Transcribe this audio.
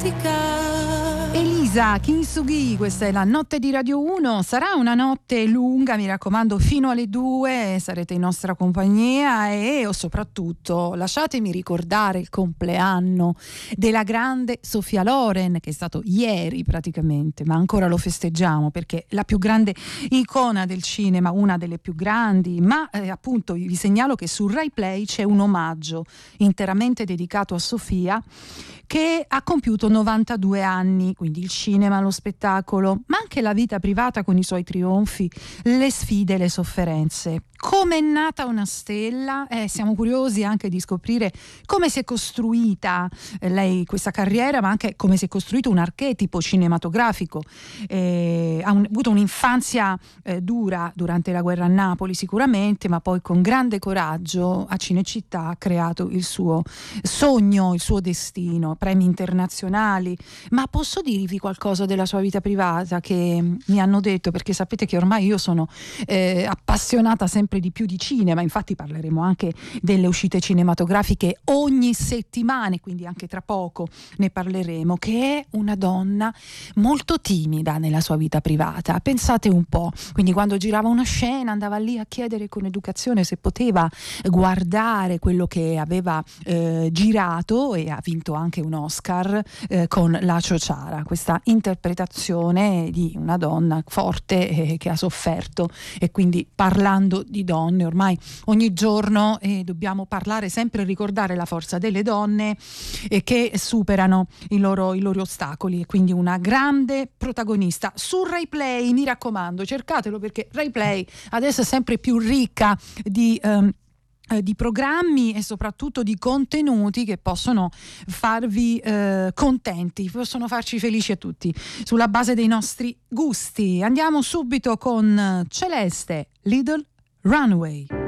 Elisa Kintsugi, questa è la notte di Radio 1. Sarà una notte lunga, mi raccomando, fino alle 2 sarete in nostra compagnia e soprattutto lasciatemi ricordare il compleanno della grande Sofia Loren, che è stato ieri praticamente, ma ancora lo festeggiamo perché la più grande icona del cinema, una delle più grandi, ma appunto vi segnalo che su Rai Play c'è un omaggio interamente dedicato a Sofia, che ha compiuto 92 anni, quindi il cinema, lo spettacolo, ma anche la vita privata con i suoi trionfi, le sfide, le sofferenze. Come è nata una stella? Siamo curiosi anche di scoprire come si è costruita lei questa carriera, ma anche come si è costruito un archetipo cinematografico. Ha avuto un'infanzia dura durante la guerra a Napoli sicuramente, ma poi con grande coraggio a Cinecittà ha creato il suo sogno, il suo destino, premi internazionali. Ma posso dirvi qualcosa della sua vita privata che mi hanno detto, perché sapete che ormai io sono appassionata sempre di più di cinema, infatti parleremo anche delle uscite cinematografiche ogni settimana, quindi anche tra poco ne parleremo, che è una donna molto timida nella sua vita privata. Pensate un po', quindi quando girava una scena andava lì a chiedere con educazione se poteva guardare quello che aveva girato, e ha vinto anche un Oscar con La Ciociara, questa interpretazione di una donna forte che ha sofferto. E quindi, parlando di donne, ormai ogni giorno dobbiamo parlare sempre e ricordare la forza delle donne che superano i loro ostacoli, e quindi una grande protagonista. Su Rai Play, mi raccomando, cercatelo, perché Rai Play adesso è sempre più ricca di programmi e soprattutto di contenuti che possono farvi contenti, possono farci felici a tutti sulla base dei nostri gusti. Andiamo subito con Celeste, Little Runaway.